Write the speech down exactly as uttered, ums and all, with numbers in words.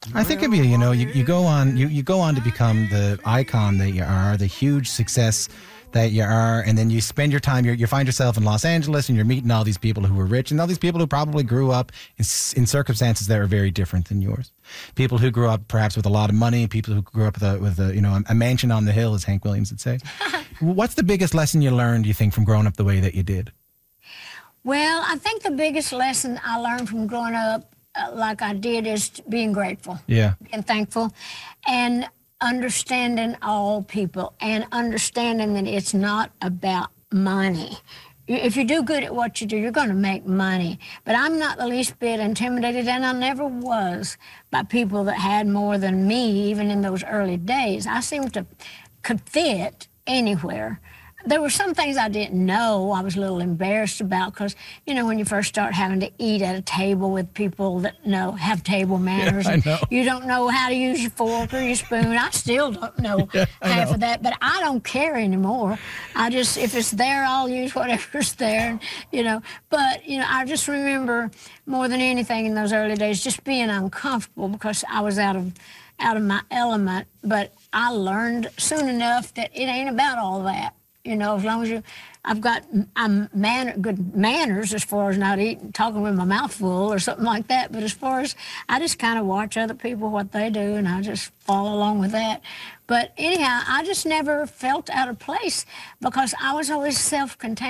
I think of you, you know, you, you go on you, you go on to become the icon that you are, the huge success that you are, and then you spend your time, you you find yourself in Los Angeles, and you're meeting all these people who were rich, and all these people who probably grew up in, in circumstances that are very different than yours. People who grew up perhaps with a lot of money, people who grew up with a, with a you know a mansion on the hill, as Hank Williams would say. What's the biggest lesson you learned, you think, from growing up the way that you did? Well, I think the biggest lesson I learned from growing up uh, like I did is being grateful. Yeah. Being thankful. And understanding all people and understanding that it's not about money. If you do good at what you do, you're going to make money. But I'm not the least bit intimidated, and I never was, by people that had more than me, even in those early days. I seemed to could fit anywhere. There were some things I didn't know I was a little embarrassed about because, you know, when you first start having to eat at a table with people that know have table manners, yeah, I know. You don't know how to use your fork or your spoon. I still don't know yeah, half know. of that, but I don't care anymore. I just, if it's there, I'll use whatever's there, you know. But, you know, I just remember more than anything in those early days just being uncomfortable because I was out of out of my element. But I learned soon enough that it ain't about all that. You know, as long as you, I've got I'm man, good manners as far as not eating, talking with my mouth full or something like that. But as far as, I just kind of watch other people, what they do, and I just follow along with that. But anyhow, I just never felt out of place because I was always self-contained.